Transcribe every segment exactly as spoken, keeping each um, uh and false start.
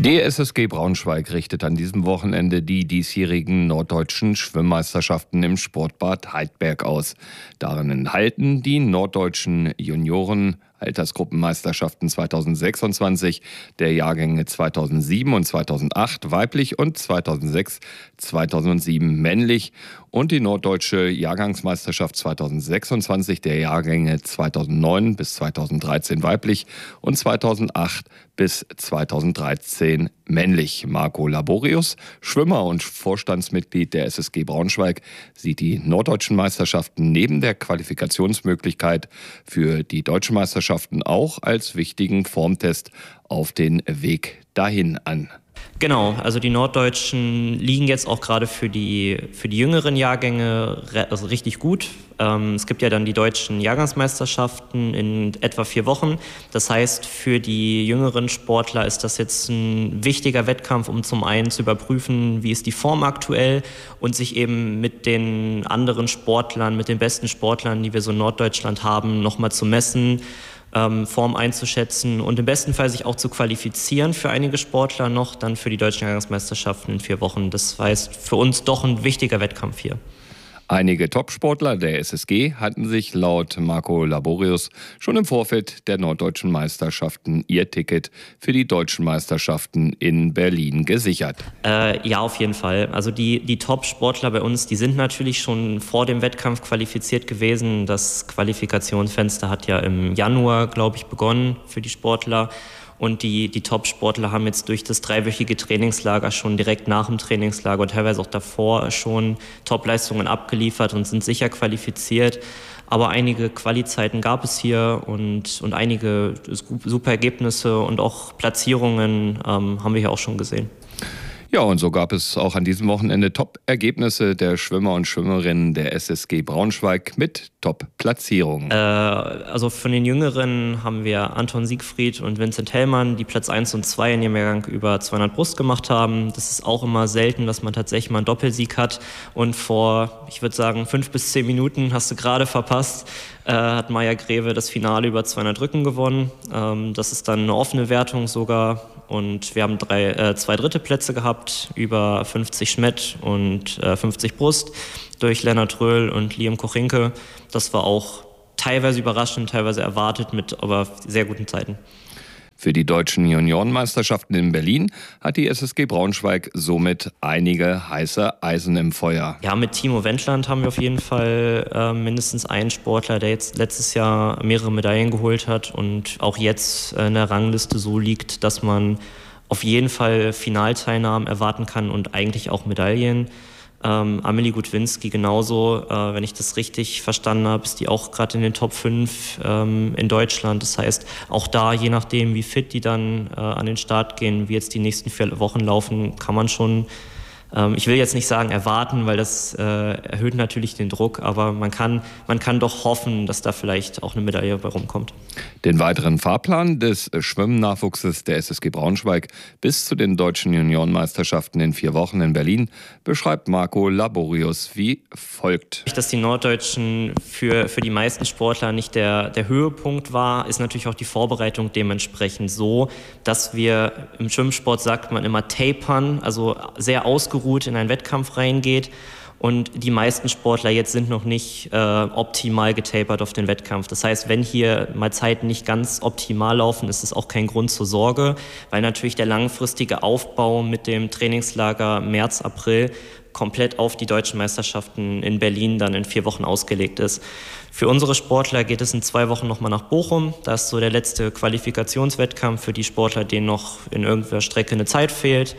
Die S S G Braunschweig richtet an diesem Wochenende die diesjährigen norddeutschen Schwimmmeisterschaften im Sportbad Heidberg aus. Darin enthalten die norddeutschen Junioren Altersgruppenmeisterschaften zweitausendsechsundzwanzig, der Jahrgänge zweitausendsieben und zweitausendacht weiblich und zweitausendsechs, zweitausendsieben männlich und die norddeutsche Jahrgangsmeisterschaft zweitausendsechsundzwanzig, der Jahrgänge zweitausendneun bis zweitausenddreizehn weiblich und zweitausendacht bis zweitausenddreizehn männlich. Marco Laborius, Schwimmer und Vorstandsmitglied der S S G Braunschweig, sieht die norddeutschen Meisterschaften neben der Qualifikationsmöglichkeit für die deutschen Meisterschaften auch als wichtigen Formtest auf den Weg dahin an. Genau, also die Norddeutschen liegen jetzt auch gerade für die, für die jüngeren Jahrgänge also richtig gut. Ähm, es gibt ja dann die deutschen Jahrgangsmeisterschaften in etwa vier Wochen. Das heißt, für die jüngeren Sportler ist das jetzt ein wichtiger Wettkampf, um zum einen zu überprüfen, wie ist die Form aktuell und sich eben mit den anderen Sportlern, mit den besten Sportlern, die wir so in Norddeutschland haben, nochmal zu messen, Form einzuschätzen und im besten Fall sich auch zu qualifizieren für einige Sportler noch, dann für die deutschen Jahrgangsmeisterschaften in vier Wochen. Das heißt, für uns doch ein wichtiger Wettkampf hier. Einige Topsportler der S S G hatten sich laut Marco Laborius schon im Vorfeld der norddeutschen Meisterschaften ihr Ticket für die deutschen Meisterschaften in Berlin gesichert. Äh, ja, auf jeden Fall. Also die, die Top-Sportler bei uns, die sind natürlich schon vor dem Wettkampf qualifiziert gewesen. Das Qualifikationsfenster hat ja im Januar, glaube ich, begonnen für die Sportler. Und die, die Top-Sportler haben jetzt durch das dreiwöchige Trainingslager schon direkt nach dem Trainingslager und teilweise auch davor schon Top-Leistungen abgeliefert und sind sicher qualifiziert. Aber einige Quali-Zeiten gab es hier und, und einige super Ergebnisse und auch Platzierungen ähm, haben wir hier auch schon gesehen. Ja, und so gab es auch an diesem Wochenende Top-Ergebnisse der Schwimmer und Schwimmerinnen der S S G Braunschweig mit Top-Platzierungen. Äh, also von den Jüngeren haben wir Anton Siegfried und Vincent Hellmann, die Platz eins und zwei in ihrem Jahrgang über zweihundert Brust gemacht haben. Das ist auch immer selten, dass man tatsächlich mal einen Doppelsieg hat. Und vor, ich würde sagen, fünf bis zehn Minuten, hast du gerade verpasst, äh, hat Maja Greve das Finale über zweihundert Rücken gewonnen. Ähm, das ist dann eine offene Wertung sogar. Und wir haben drei, äh, zwei dritte Plätze gehabt, über fünfzig Schmett und äh, fünfzig Brust durch Lennart Röhl und Liam Kochinke. Das war auch teilweise überraschend, teilweise erwartet, mit aber sehr guten Zeiten. Für die deutschen Juniorenmeisterschaften in Berlin hat die S S G Braunschweig somit einige heiße Eisen im Feuer. Ja, mit Timo Wendland haben wir auf jeden Fall äh, mindestens einen Sportler, der jetzt letztes Jahr mehrere Medaillen geholt hat und auch jetzt äh, in der Rangliste so liegt, dass man auf jeden Fall Finalteilnahmen erwarten kann und eigentlich auch Medaillen. Ähm, Amelie Gutwinski genauso, äh, wenn ich das richtig verstanden habe, ist die auch gerade in den Top fünf ähm, in Deutschland. Das heißt, auch da, je nachdem, wie fit die dann äh, an den Start gehen, wie jetzt die nächsten vier Wochen laufen, kann man schon, ähm, ich will jetzt nicht sagen erwarten, weil das äh, erhöht natürlich den Druck, aber man kann, man kann doch hoffen, dass da vielleicht auch eine Medaille bei rumkommt. Den weiteren Fahrplan des Schwimmnachwuchses der S S G Braunschweig bis zu den deutschen Juniorenmeisterschaften in vier Wochen in Berlin beschreibt Marco Laborius wie folgt. Dass die Norddeutschen für, für die meisten Sportler nicht der, der Höhepunkt war, ist natürlich auch die Vorbereitung dementsprechend so, dass wir im Schwimmsport sagt man immer tapern, also sehr ausgeruht in einen Wettkampf reingeht. Und die meisten Sportler jetzt sind noch nicht äh, optimal getapert auf den Wettkampf. Das heißt, wenn hier mal Zeiten nicht ganz optimal laufen, ist es auch kein Grund zur Sorge, weil natürlich der langfristige Aufbau mit dem Trainingslager März, April komplett auf die deutschen Meisterschaften in Berlin dann in vier Wochen ausgelegt ist. Für unsere Sportler geht es in zwei Wochen nochmal nach Bochum. Da ist so der letzte Qualifikationswettkampf für die Sportler, denen noch in irgendeiner Strecke eine Zeit fehlt.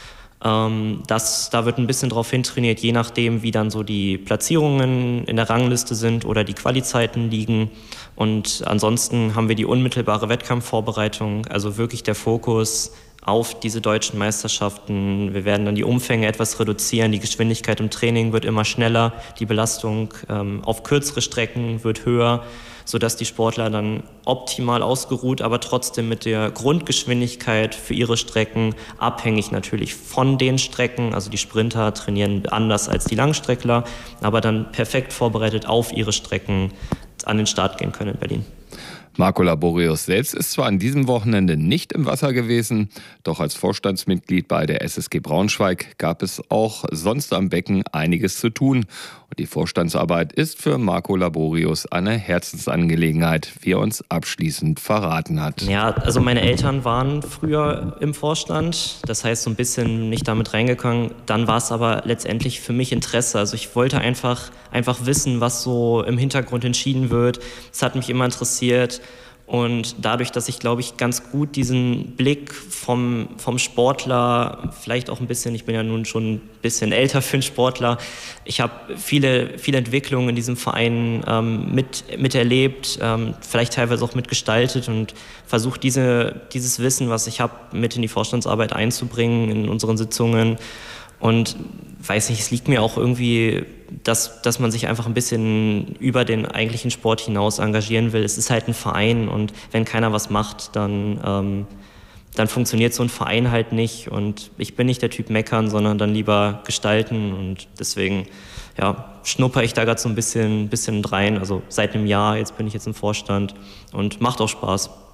Das, da wird ein bisschen drauf hintrainiert, je nachdem, wie dann so die Platzierungen in der Rangliste sind oder die Qualizeiten liegen. Und ansonsten haben wir die unmittelbare Wettkampfvorbereitung, also wirklich der Fokus auf diese deutschen Meisterschaften. Wir werden dann die Umfänge etwas reduzieren, die Geschwindigkeit im Training wird immer schneller, die Belastung ähm, auf kürzere Strecken wird höher, sodass die Sportler dann optimal ausgeruht, aber trotzdem mit der Grundgeschwindigkeit für ihre Strecken, abhängig natürlich von den Strecken, also die Sprinter trainieren anders als die Langstreckler, aber dann perfekt vorbereitet auf ihre Strecken an den Start gehen können in Berlin. Marco Laborius selbst ist zwar an diesem Wochenende nicht im Wasser gewesen, doch als Vorstandsmitglied bei der S S G Braunschweig gab es auch sonst am Becken einiges zu tun. Und die Vorstandsarbeit ist für Marco Laborius eine Herzensangelegenheit, wie er uns abschließend verraten hat. Ja, also meine Eltern waren früher im Vorstand, das heißt so ein bisschen nicht damit reingegangen. Dann war es aber letztendlich für mich Interesse. Also ich wollte einfach, einfach wissen, was so im Hintergrund entschieden wird. Es hat mich immer interessiert. Und dadurch, dass ich, glaube ich, ganz gut diesen Blick vom, vom Sportler, vielleicht auch ein bisschen, ich bin ja nun schon ein bisschen älter für einen Sportler, ich habe viele, viele Entwicklungen in diesem Verein ähm, mit, miterlebt, ähm, vielleicht teilweise auch mitgestaltet und versuche diese, dieses Wissen, was ich habe, mit in die Vorstandsarbeit einzubringen, in unseren Sitzungen. Und weiß nicht, es liegt mir auch irgendwie, dass, dass man sich einfach ein bisschen über den eigentlichen Sport hinaus engagieren will. Es ist halt ein Verein und wenn keiner was macht, dann, ähm, dann funktioniert so ein Verein halt nicht. Und ich bin nicht der Typ meckern, sondern dann lieber gestalten. Und deswegen ja, schnupper ich da gerade so ein bisschen, bisschen rein. Also seit einem Jahr, jetzt bin ich jetzt im Vorstand und macht auch Spaß.